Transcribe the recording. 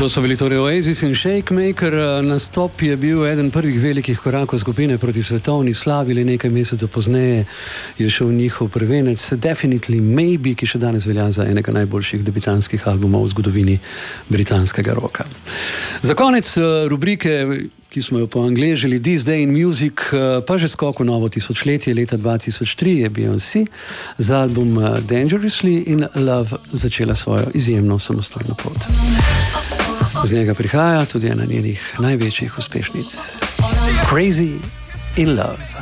To so bili torej Oasis in Shakemaker. Nastop je bil eden prvih velikih korakov skupine proti svetovni slavi. Le nekaj mesecev pozneje je šel njihov prvenec Definitely Maybe, ki še danes velja za enega najboljših debitanskih albumov v zgodovini britanskega roka. Za konec rubrike, ki smo jo poangležili, This Day in Music, pa že skok v novo tisočletje. Leta 2003 je Beyoncé z album Dangerously in Love začela svojo izjemno samostojno pot. Z njega prihaja tudi ena njenih največjih uspešnic, Crazy in Love.